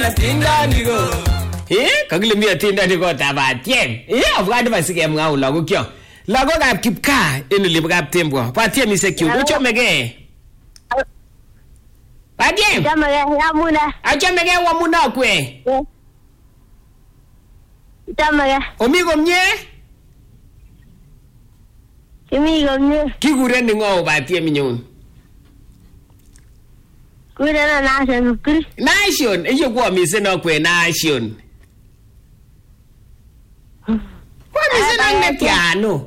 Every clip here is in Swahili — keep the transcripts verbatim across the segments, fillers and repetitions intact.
Tindani go. Eh, kagile mi tindani go tabatien. Eh, afgadi basike mga ulago kyo. Lago gap kipka enu libgap tembo. Patien ise kyo. Ucho mege. Patien. Ucho mege yamuna. Ucho mege wamuna kwe. Ucho mege. Omigo mnye? Omigo mnye. Kigure ni ngo patien minyon. Kure na nation kuri. Nation, iyo kwa mise no kwe nation. Kwa mise na ngetiano.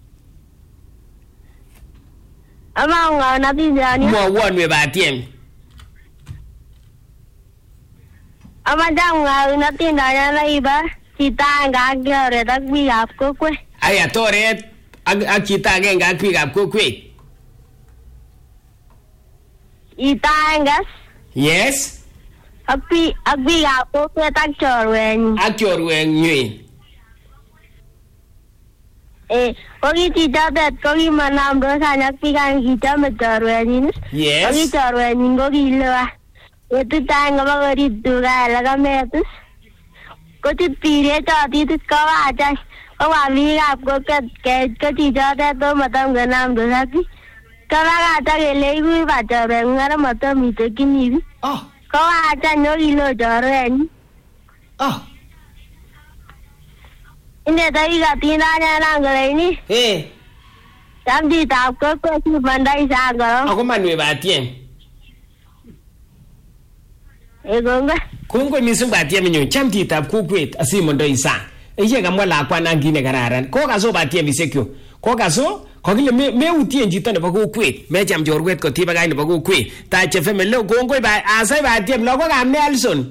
Ama nga na tindani. Mo won we batiem. Ama dang nga na tindani na iba. Kita nga gyore tak bi ap ko kwe. Aya tore ag kita ge nga pi gap ko kwe. Itangas. Yes. Agbi agbi ap ko kwe tak chorwen. Akyorwen nywe. Eh, kogi tita dat kogi manam do sanyak pikan kita metorwen. Yes. Kogi chorwen kogi lewa. Itu tanga bagari duga laga metus. Kochi pire chati tis kawa aja. Kawa vi आपको के के कोchi chata to matam ga naam do saki. Kawa ata ke legu bacha ngara matam ite kini. Oh. Kawa aja no ilo chorwen. Oh. Inde tadi gatina na ngalai ni. Eh. Tam di tap ko ko si bandai sa garo. Ako manwe batiem. E gonga. Kungo misung batiem minyon chamti tap ku kwet asimo ndo isa. Eye ga mwala kwa nangine kararan. Ko ga so batiem bisekyo. Ko ga so ko gile me me utien jito ne bago kwet. Me jam jorwet ko tiba ga ne bago kwet. Ta chefe me lo kongo ba asai batiem lo ko ga Nelson.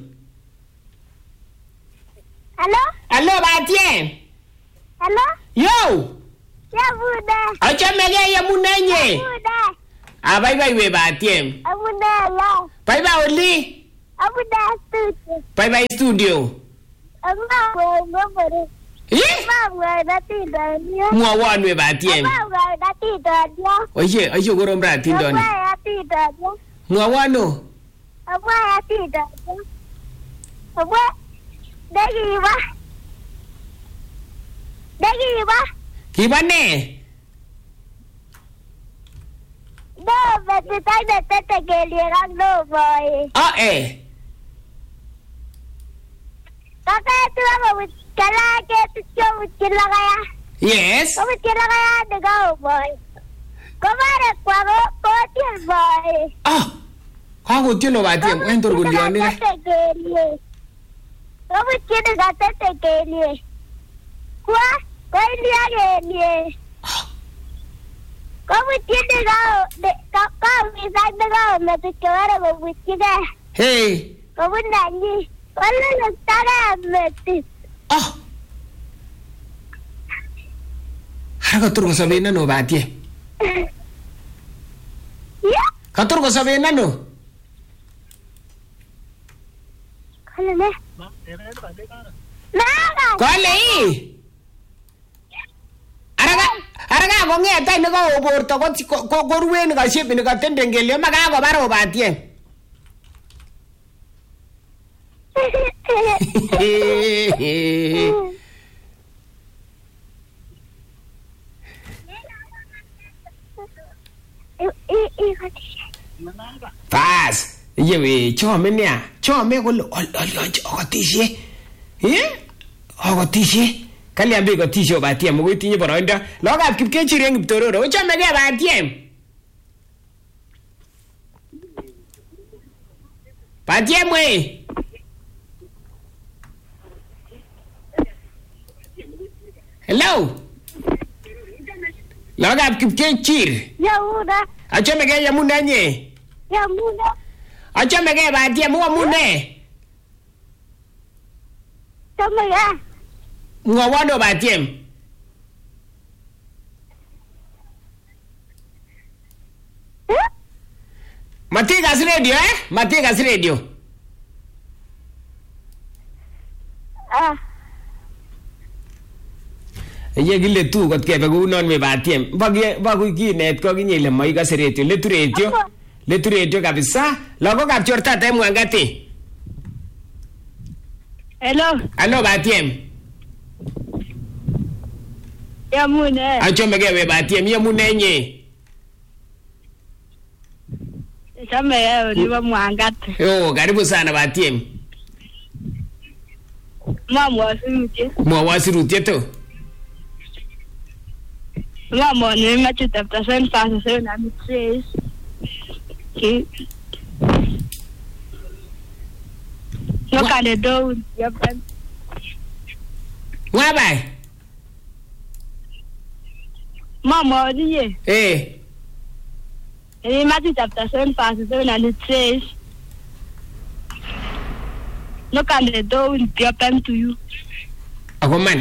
Hello? Hello batiem. Hello? Yo. Ya buda. Acha mege ya munenye. Buda. Ah bye bye we batiem. Abuda la. Bye bye Oli. Abuda studio. Bye bye studio. Amma go go. Eh? Amma go dati dania. Mwa wanwe batiem. Amma go dati dania. Oye, oye gorom bratin doni. Amma dati dania. Mwa wano. Amma dati dania. Amma dagi ba. Dagi ba. Kibane. No, but the time that tete ke liye rang no boy. Ah eh. Kaka tu apa kala ke tu cuma kila kaya. Yes. Kamu kila kaya degau boy. Kemana kuago kotil boy. Ah. Kago tino batiem entor gulioni ne. Kamu kira kata tete ke liye. Kua kau liya ke liye. Kamu kira kau kau kau misal degau mesti kemana bawa kita. Hey. Kamu nanti. Wala nagtara mesti. Ah. Harga turko sabihin na no batiem. Yeah. Katurko sabihin na no. Kala na. Naga. Kale i. Araga araga ko ngeta ni ko oborto ko ko ruwen ga ship ni ka tendengele maga ko baro batiem. Pas, yewe chome nia, chome ko ol ol ogotishe. Eh? Ogotishe. Kali ambe ogotishe batiem mo tinye boroindo. Logap kipkechireng kiptororo, chome ge batiem. Batiem we. Hello. Logap kipkechir. Ya muda. Achome ge ya munanye. Ya muda. Achome ge batiem mo mune. Sama ya. Ngawado batiem. Eh? Matiga radio eh? Matiga radio. Ah. Ye gile tu kot kebe ku non me batiem. Bagi bagu ki net ko ginyele mai ga seretio le tu retio. Le tu retio kabisa. Logo kap chorta te mwangati. Hello. Allo Batiem. Yamune. Achome ke we Batiem yamune nye. Chame yeye niwa Mwangat. Oh, karibu sana Batiem. Mama wasirutie. Mwa wasirutie tu. Mama ni machu tapta sen fasa sen na mitres. Ki. No kale do yapan. Wa bai. Mama ni ye. Eh. Ni machu tapta sen fasa sen na mitres. No kale do yapan to you. Ako man.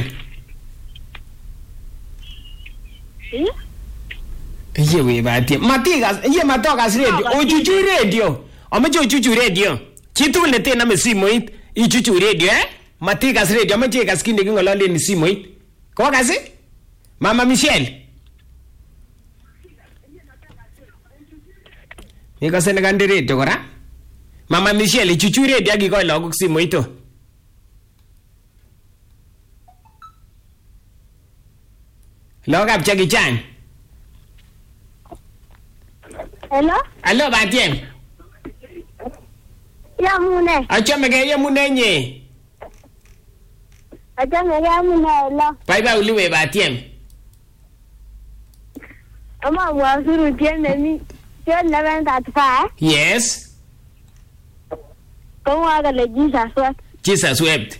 Eh? Ye we Batiem. Matigas, ye matogas radio. Ochuchu radio. Amache ochuchu radio. Chitu ne tena me simoit. Ichuchu radio eh? Matigas radio. Amache gas kinde kingolole ni simoit. Ko kasi? Mama Michelle. Nika sene kande radio kora? Mama Michelle ichuchu radio akikoy lagok simoit to. Lagok Jackie Chan. Hello? Allo Batiem. Yamune. Achome ke yamune nye. Achame yamune hello. Bye bye uliwe Batiem. Ama wasirutie nemi. John eleven thirty-five. Yes. Kongwa kale Jesus wept. Jesus wept.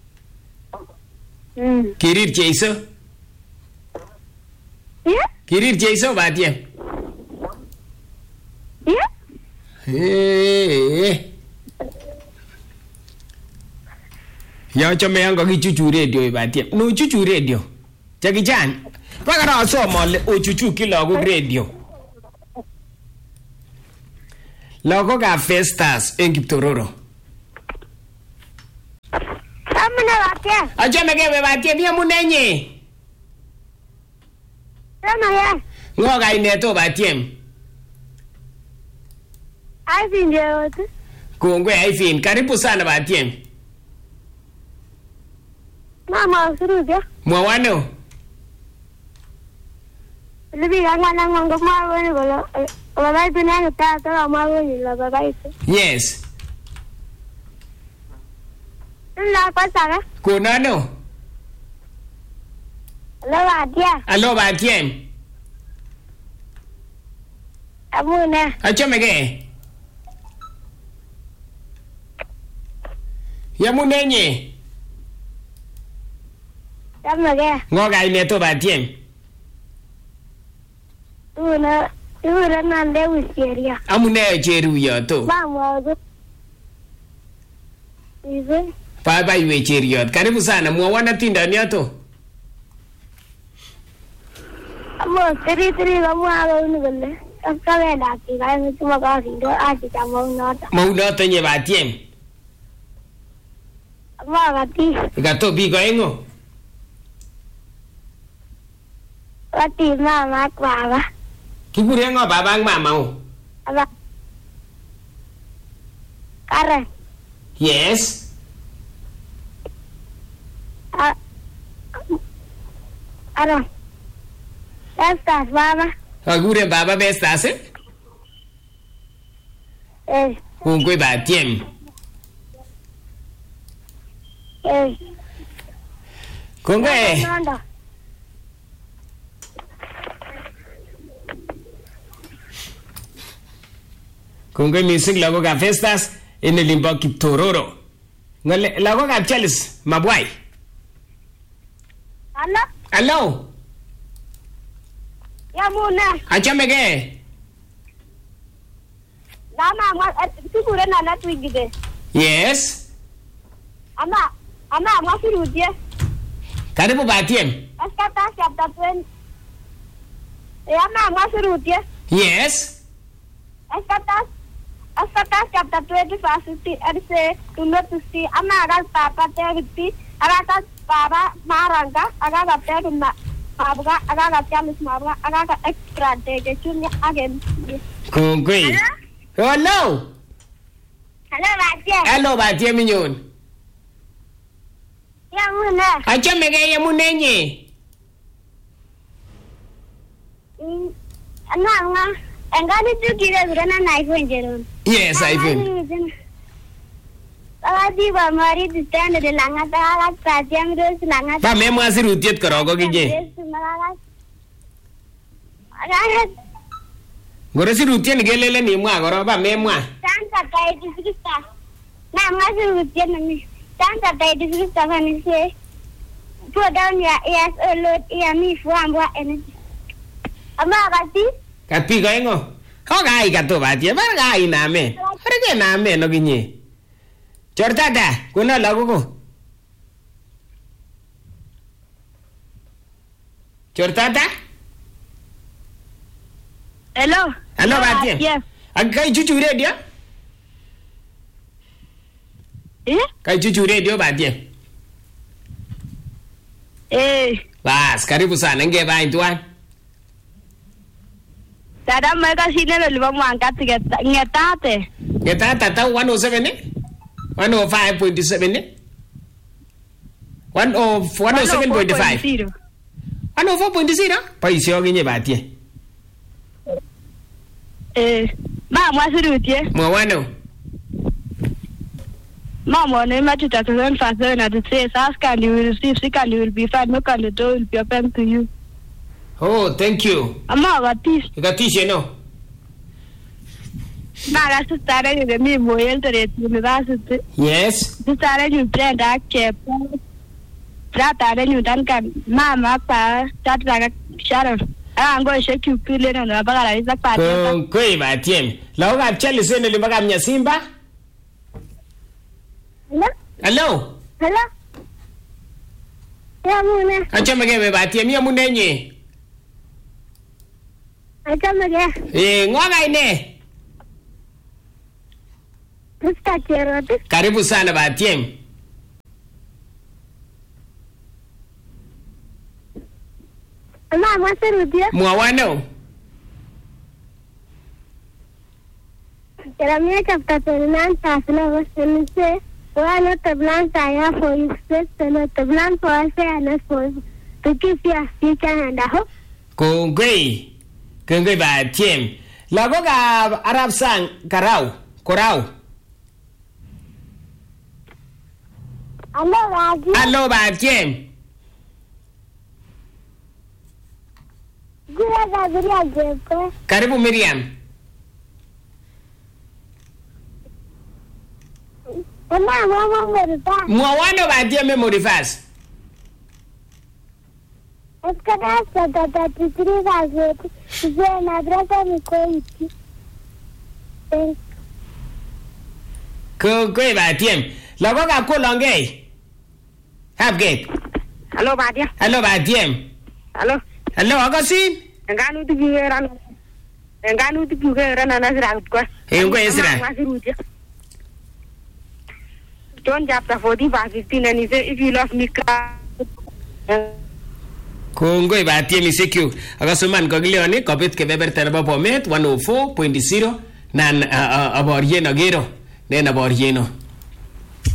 Mm. Kirir Jeiso. Yeah? Kirir Jeiso Batiem. Yeah? Eh. Yo chome yango kichuchu radio Batiem. No chuchu radio. Jackie Chan. Pakara asoma le ochuchu kilagok radio. Lagok ab Festas en Kiptororo. Yamune Batiem. Achome ke we Batiem yamune nye. Yamune ye. Ngo kaineto Batiem. Ai finde yote. Kongwe Aifin, karibu sana Batiem. Mama wasirutie. Mwawano. Libi kangana ngongo mwa ni kolo. Baba tu na tata mwa ni la baba itu. Yes. La pasara. Konano. La Batiem. Allo Batiem. Yamune. Achome ke. Yamune nye. Yamune. Ngo kaineto Batiem. Una una na Lewis area. Amune cheruyo to. Mama wasirutie. Iwe. Bye bye we cheriot. Karibu sana mwawana tindani to. Amo tiri tiri mwa ni kole. Kawe da ki ga ni tuma ka findo a ti ta mo nota. Maunoto nye Batiem. Amo gati. Gato bigo engo. Gati mama baba. Kikure ngo baba ang mama o. Aba. Karen. Yes. Ah. Ano. Estas baba. Agure baba Bestas eh? Eh. Kongwe Batiem. Eh. Kongwe. Nanda. Kongwe mising lagok ab Festas en Olimpo Kiptororo. Ngale lagok ab Charles Mabwai. Ano? Hello. Yamune. Achome ke. Dama ma tukure na na twigide. Yes. Ama ama ma firutie. Karibu Batiem. Askata chapter twenty. Ama ma firutie. Yes. Askata Askata chapter twenty verse fifty and say do not to see ama agal papa te Agaka Baba Maranga, Agaga Peduma, Abaga, Agaga Jamis Mabra, Agaga Extra Day, Junior again. Kongwe. Hello. Hello, Batia. Hello, Batia Mignon. Yamune. Achamegei amunenyi. Nganga. Engani tukire kurana na iPhone jeron. Yes, iPhone. Adi ba mari stand de langa ta ta jam ros langa. Ba me mwa sirutiet korogo kije. Aga Ngore sirutiet ni kelele ni mwa koro ba me mwa. Santa tai disista. Na mwa sirutiet ni. Santa tai disista fani se. Put down your ears a lot ear me for ambwa energy. Ama bati. Kapi ko engo. Ko gai ka to batie ba gai na me. Rege na me no kinye. Chortata kuna laguko. Chortata? Hello. Hello batie. Yes. Akai chuchu radio? Eh? Kai chuchu radio batie. Eh. Bas, karibu sana ngeba intwan. Dada mweka shine lo liba mwangati ngetate. Ngetate ta one oh seven eh? one oh five point seven eh? one oh seven point five. one oh four point zero? Paisyo kinye batie. Eh, ma mwasirutie. Mwawano. Mama, no matter that you learn fast and at the says, ask and you will receive, seek and you will be found, knock and the door will be open to you. Oh, thank you. Amma, what is? You got teach, you know. Now, I started with me, Moyel, to university. Yes. This started you play that cap. That I you done can, Mama, Pa, that like a shadow. I'm going to shake you, feel it, and about it. Kung kui batie. Lao ga chali sene libaga mnyasimba? Hello? Hello? Hello? Yamune. Achamege batie mi amunenyi. Achamege. Eh, ngoga ine. Tusta chero. Karibu sana batie. Mama, mwasirutie. Mwawano. Jeremiah chapter twenty-nine, verse eleven, and it says, "Why not the plans I have for you, and not the plans for us, and not for you, to give you a future and a hope." Kung kui. Kung kui batie. Lago ga Arab sang karau. Korau. Hello, Raji. Hello batie. Gura Gabriel Jeko. Karibu Miriam. Mama, mama, Merita. Mwawano batie memory verse. Escada hasta thirty-three verse. Dice, na brasa mi koiti. Kung kui batie. Lago ga kolongei. Halfgate. Hello, Badia. Hello batie. Hello. Hello Augustine. Enganu tukiran. Enganu tukiran na nasira kwa. Engo esira. Mwasirutie. John chapter forty verse fifteen, and he said, "If you love me, cry." Kongoi batie misekyu. Akasuman koglioni kopit kebeberta nebo Bomet one oh four point zero nan aborien agero. Nena borieno.